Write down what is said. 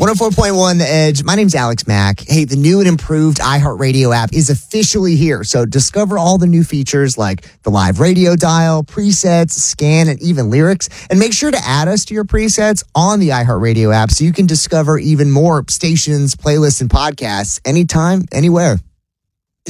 104.1 The Edge. My name's Alex Mack. Hey, the new and improved iHeartRadio app is officially here. So discover all the new features like the live radio dial, presets, scan, and even lyrics. And make sure to add us to your presets on the iHeartRadio app so you can discover even more stations, playlists, and podcasts anytime, anywhere.